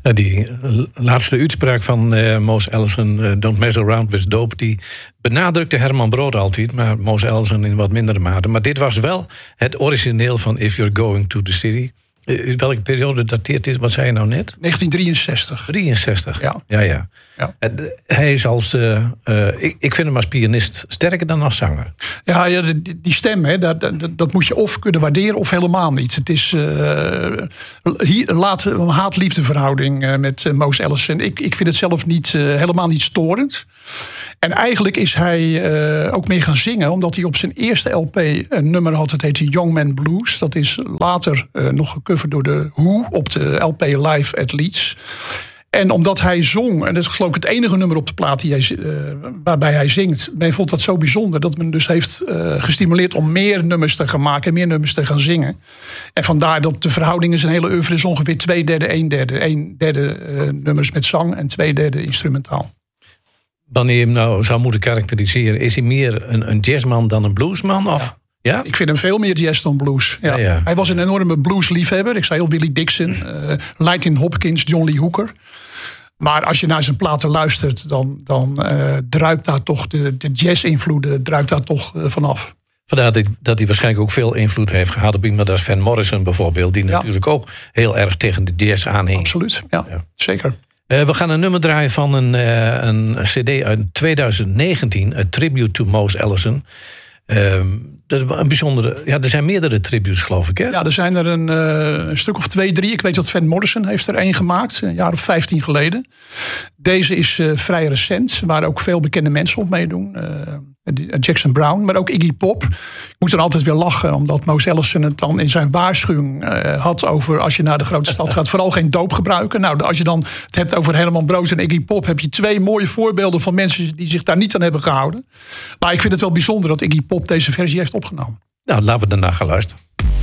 Die laatste uitspraak van Mose Allison, Don't Mess Around with Dope, die benadrukte Herman Brood altijd, maar Mose Allison in wat mindere mate. Maar dit was wel het origineel van If You're Going to the City. Welke periode dateert dit? Wat zei je nou net? 1963. 63, ja. Hij is als... ik vind hem als pianist sterker dan als zanger. Ja, die stem, hè, dat moet je of kunnen waarderen of helemaal niet. Het is een haat-liefde verhouding met Mose Allison. Ik vind het zelf helemaal niet storend. En eigenlijk is hij ook mee gaan zingen, omdat hij op zijn eerste LP een nummer had. Dat heette Young Man Blues. Dat is later nog gecoverd door de Who op de LP Live at Leeds. En omdat hij zong, en dat is geloof ik het enige nummer op de plaat waarbij hij zingt. Men vond dat zo bijzonder dat men dus heeft gestimuleerd om meer nummers te gaan maken en meer nummers te gaan zingen. En vandaar dat de verhouding in zijn hele oeuvre is ongeveer 2/3, 1/3 nummers met zang en 2/3 instrumentaal. Wanneer je hem nou zou moeten karakteriseren, is hij meer een jazzman dan een bluesman? Of? Ja? Ik vind hem veel meer jazz dan blues. Ja. Ja. Hij was een enorme bluesliefhebber. Ik zei al Willie Dixon, Lightning Hopkins, John Lee Hooker. Maar als je naar zijn platen luistert, dan druipt daar toch de jazz-invloeden vanaf. Vandaar dat hij waarschijnlijk ook veel invloed heeft gehad op iemand als Van Morrison bijvoorbeeld. Die natuurlijk ook heel erg tegen de jazz aanhing. Absoluut, ja. Zeker. We gaan een nummer draaien van een cd uit 2019. A Tribute to Mose Allison. Dat is een bijzondere... Ja, er zijn meerdere tributes, geloof ik, hè? Ja, er zijn er een stuk of 2, 3. Ik weet dat Van Morrison heeft er 1 gemaakt, een jaar of 15 geleden. Deze is vrij recent, waar ook veel bekende mensen op meedoen. Jackson Browne, maar ook Iggy Pop. Ik moet dan altijd weer lachen, omdat Mose Allison het dan in zijn waarschuwing had over als je naar de grote stad gaat, vooral geen doop gebruiken. Nou, als je dan het hebt over Herman Brood en Iggy Pop, heb je 2 mooie voorbeelden van mensen die zich daar niet aan hebben gehouden. Maar ik vind het wel bijzonder dat Iggy Pop deze versie heeft opgenomen. Nou, laten we daarna gaan luisteren.